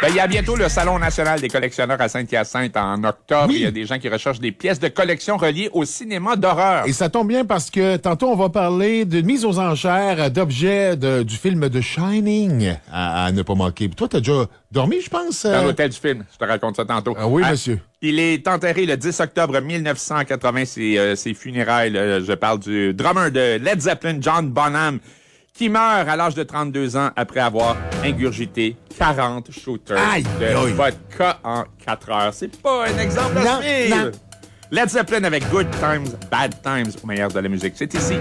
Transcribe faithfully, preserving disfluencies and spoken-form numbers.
Ben, il y a bientôt le Salon national des collectionneurs à Saint-Hyacinthe en octobre. Oui. Il y a des gens qui recherchent des pièces de collection reliées au cinéma d'horreur. Et ça tombe bien parce que tantôt, on va parler d'une mise aux enchères d'objets de- du film The Shining à, à ne pas manquer. Toi, t'as déjà dormi, je pense? Dans euh? l'hôtel du film. Je te raconte ça tantôt. Ah oui, Ah, monsieur. Il est enterré le dix octobre mille neuf cent quatre-vingts, ses, euh, ses funérailles. Là, je parle du drummer de Led Zeppelin, John Bonham, qui meurt à l'âge de trente-deux ans après avoir ingurgité quarante shooters Aïe, de aïe. vodka en quatre heures. C'est pas un exemple à Non, suivre. non. Led Zeppelin avec Good Times, Bad Times au meilleur de la musique. C'est ici.